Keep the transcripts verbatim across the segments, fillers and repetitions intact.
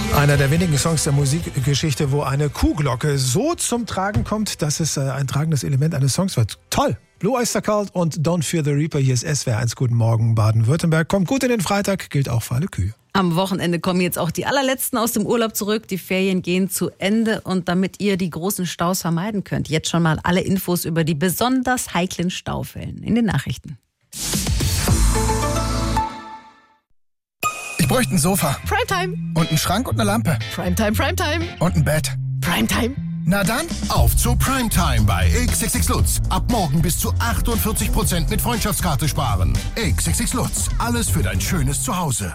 Einer der wenigen Songs der Musikgeschichte, wo eine Kuhglocke so zum Tragen kommt, dass es ein tragendes Element eines Songs wird. Toll! Blue Oyster Cult und Don't Fear the Reaper. Hier ist S W R eins. Guten Morgen, Baden-Württemberg. Kommt gut in den Freitag, gilt auch für alle Kühe. Am Wochenende kommen jetzt auch die allerletzten aus dem Urlaub zurück. Die Ferien gehen zu Ende. Und damit ihr die großen Staus vermeiden könnt, jetzt schon mal alle Infos über die besonders heiklen Staufällen in den Nachrichten. Ich bräuchte ein Sofa. Primetime. Und einen Schrank und eine Lampe. Primetime, Primetime. Und ein Bett. Primetime. Na dann, auf zu Primetime bei X X X Lutz. Ab morgen bis zu achtundvierzig Prozent mit Freundschaftskarte sparen. X X X Lutz. Alles für dein schönes Zuhause.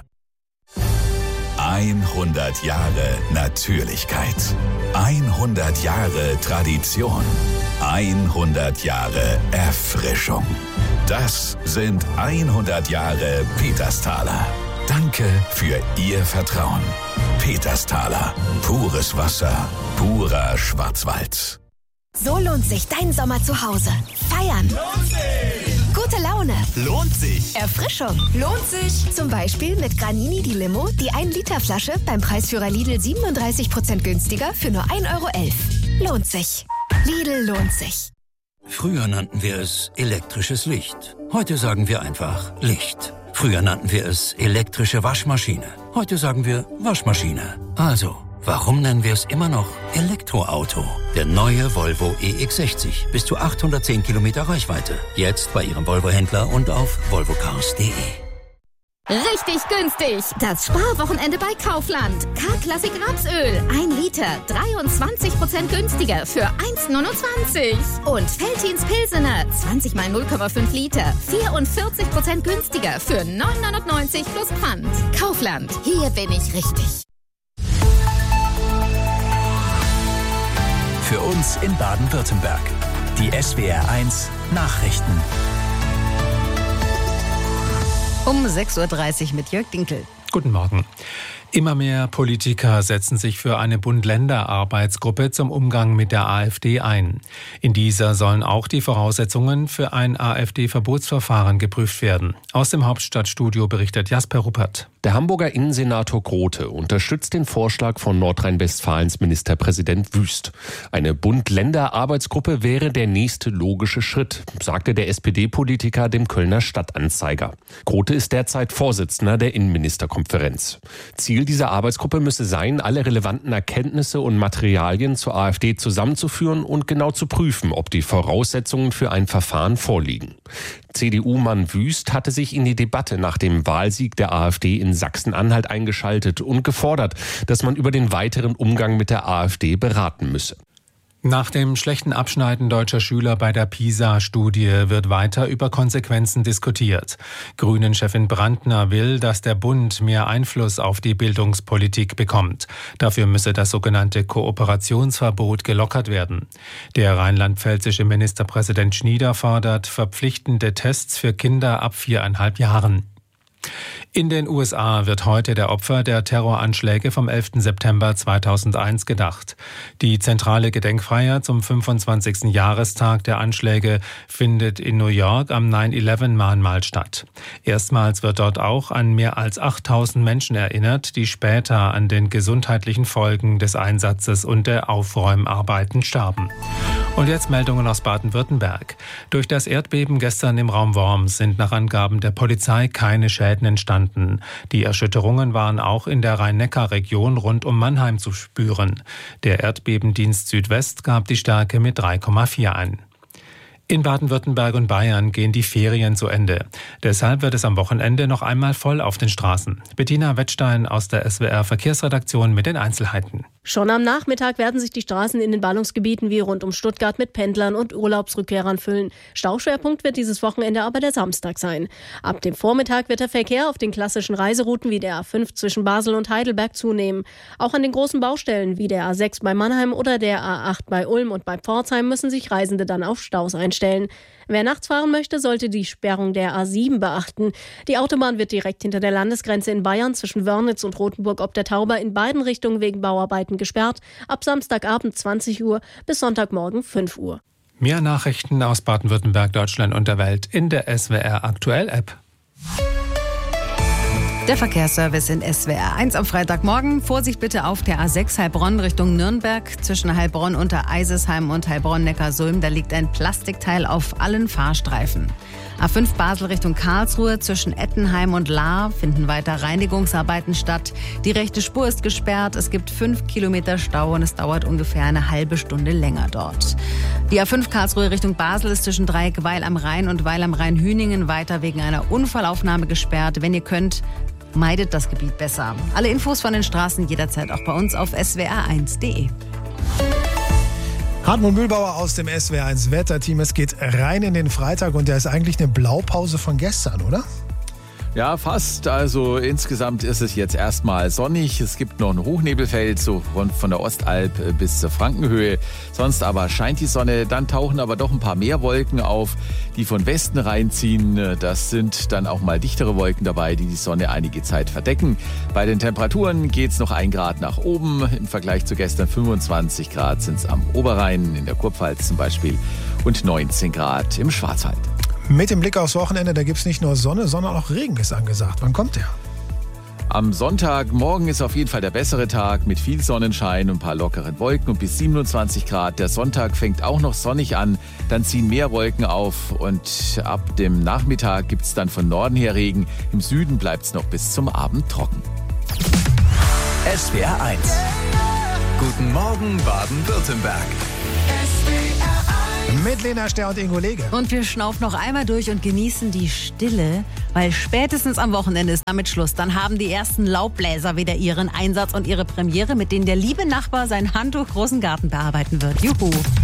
hundert Jahre Natürlichkeit. hundert Jahre Tradition. hundert Jahre Erfrischung. Das sind hundert Jahre Petersthaler. Danke für Ihr Vertrauen. Petersthaler. Pures Wasser. Purer Schwarzwald. So lohnt sich dein Sommer zu Hause. Feiern. Lohnt sich. Gute Laune. Lohnt sich. Erfrischung. Lohnt sich. Zum Beispiel mit Granini die Limo, die ein Liter Flasche beim Preisführer Lidl siebenunddreißig Prozent günstiger für nur ein Euro elf. Lohnt sich. Lidl lohnt sich. Früher nannten wir es elektrisches Licht. Heute sagen wir einfach Licht. Früher nannten wir es elektrische Waschmaschine. Heute sagen wir Waschmaschine. Also, warum nennen wir es immer noch Elektroauto? Der neue Volvo E X sechzig. Bis zu achthundertzehn Kilometer Reichweite. Jetzt bei Ihrem Volvo-Händler und auf volvocars punkt de. Richtig günstig! Das Sparwochenende bei Kaufland. K-Klassik Rapsöl. ein Liter. dreiundzwanzig Prozent günstiger für eins neunundzwanzig. Und Veltins Pilsener. zwanzig mal null Komma fünf Liter. vierundvierzig Prozent günstiger für neun neunundneunzig plus Pfand. Kaufland. Hier bin ich richtig. Für uns in Baden-Württemberg. Die S W R eins Nachrichten. Um sechs Uhr dreißig mit Jörg Dinkel. Guten Morgen. Immer mehr Politiker setzen sich für eine Bund-Länder-Arbeitsgruppe zum Umgang mit der AfD ein. In dieser sollen auch die Voraussetzungen für ein AfD-Verbotsverfahren geprüft werden. Aus dem Hauptstadtstudio berichtet Jasper Ruppert. Der Hamburger Innensenator Grote unterstützt den Vorschlag von Nordrhein-Westfalens Ministerpräsident Wüst. Eine Bund-Länder-Arbeitsgruppe wäre der nächste logische Schritt, sagte der S P D-Politiker dem Kölner Stadtanzeiger. Grote ist derzeit Vorsitzender der Innenministerkonferenz. Ziel dieser Arbeitsgruppe müsse sein, alle relevanten Erkenntnisse und Materialien zur AfD zusammenzuführen und genau zu prüfen, ob die Voraussetzungen für ein Verfahren vorliegen. C D U-Mann Wüst hatte sich in die Debatte nach dem Wahlsieg der AfD in Sachsen-Anhalt eingeschaltet und gefordert, dass man über den weiteren Umgang mit der AfD beraten müsse. Nach dem schlechten Abschneiden deutscher Schüler bei der PISA-Studie wird weiter über Konsequenzen diskutiert. Grünen-Chefin Brandner will, dass der Bund mehr Einfluss auf die Bildungspolitik bekommt. Dafür müsse das sogenannte Kooperationsverbot gelockert werden. Der rheinland-pfälzische Ministerpräsident Schnieder fordert verpflichtende Tests für Kinder ab viereinhalb Jahren. In den U S A wird heute der Opfer der Terroranschläge vom elften September zweitausendeins gedacht. Die zentrale Gedenkfeier zum fünfundzwanzigsten Jahrestag der Anschläge findet in New York am nine eleven Mahnmal statt. Erstmals wird dort auch an mehr als achttausend Menschen erinnert, die später an den gesundheitlichen Folgen des Einsatzes und der Aufräumarbeiten starben. Und jetzt Meldungen aus Baden-Württemberg. Durch das Erdbeben gestern im Raum Worms sind nach Angaben der Polizei keine Schäden entstanden. Die Erschütterungen waren auch in der Rhein-Neckar-Region rund um Mannheim zu spüren. Der Erdbebendienst Südwest gab die Stärke mit drei Komma vier ein. In Baden-Württemberg und Bayern gehen die Ferien zu Ende. Deshalb wird es am Wochenende noch einmal voll auf den Straßen. Bettina Wettstein aus der S W R Verkehrsredaktion mit den Einzelheiten. Schon am Nachmittag werden sich die Straßen in den Ballungsgebieten wie rund um Stuttgart mit Pendlern und Urlaubsrückkehrern füllen. Stauschwerpunkt wird dieses Wochenende aber der Samstag sein. Ab dem Vormittag wird der Verkehr auf den klassischen Reiserouten wie der A fünf zwischen Basel und Heidelberg zunehmen. Auch an den großen Baustellen wie der A sechs bei Mannheim oder der A acht bei Ulm und bei Pforzheim müssen sich Reisende dann auf Staus einstellen. Wer nachts fahren möchte, sollte die Sperrung der A sieben beachten. Die Autobahn wird direkt hinter der Landesgrenze in Bayern zwischen Wörnitz und Rothenburg ob der Tauber in beiden Richtungen wegen Bauarbeiten gesperrt. Ab Samstagabend zwanzig Uhr bis Sonntagmorgen fünf Uhr. Mehr Nachrichten aus Baden-Württemberg, Deutschland und der Welt in der S W R Aktuell App. Der Verkehrsservice in S W R eins am Freitagmorgen. Vorsicht bitte auf der A sechs Heilbronn Richtung Nürnberg. Zwischen Heilbronn unter Eisesheim und Heilbronn-Neckarsulm. Da liegt ein Plastikteil auf allen Fahrstreifen. A fünf Basel Richtung Karlsruhe. Zwischen Ettenheim und Lahr finden weiter Reinigungsarbeiten statt. Die rechte Spur ist gesperrt. Es gibt fünf Kilometer Stau und es dauert ungefähr eine halbe Stunde länger dort. Die A fünf Karlsruhe Richtung Basel ist zwischen Dreieck Weil am Rhein und Weil am Rhein-Hüningen weiter wegen einer Unfallaufnahme gesperrt. Wenn ihr könnt, meidet das Gebiet besser. Alle Infos von den Straßen jederzeit auch bei uns auf S W R eins punkt de. Hartmut Mühlbauer aus dem S W R eins Wetterteam. Es geht rein in den Freitag und der ist eigentlich eine Blaupause von gestern, oder? Ja, fast. Also insgesamt ist es jetzt erstmal sonnig. Es gibt noch ein Hochnebelfeld, so von, von der Ostalb bis zur Frankenhöhe. Sonst aber scheint die Sonne. Dann tauchen aber doch ein paar mehr Wolken auf, die von Westen reinziehen. Das sind dann auch mal dichtere Wolken dabei, die die Sonne einige Zeit verdecken. Bei den Temperaturen geht es noch ein Grad nach oben. Im Vergleich zu gestern fünfundzwanzig Grad sind es am Oberrhein, in der Kurpfalz zum Beispiel, und neunzehn Grad im Schwarzwald. Mit dem Blick aufs Wochenende, da gibt es nicht nur Sonne, sondern auch Regen ist angesagt. Wann kommt der? Am Sonntagmorgen ist auf jeden Fall der bessere Tag mit viel Sonnenschein und ein paar lockeren Wolken und bis siebenundzwanzig Grad. Der Sonntag fängt auch noch sonnig an, dann ziehen mehr Wolken auf und ab dem Nachmittag gibt es dann von Norden her Regen. Im Süden bleibt es noch bis zum Abend trocken. S W R eins. Guten Morgen Baden-Württemberg. Mit Lena Ster und Ingo Lege. Und wir schnaufen noch einmal durch und genießen die Stille, weil spätestens am Wochenende ist damit Schluss. Dann haben die ersten Laubbläser wieder ihren Einsatz und ihre Premiere, mit denen der liebe Nachbar seinen handtuchgroßen Garten bearbeiten wird. Juhu!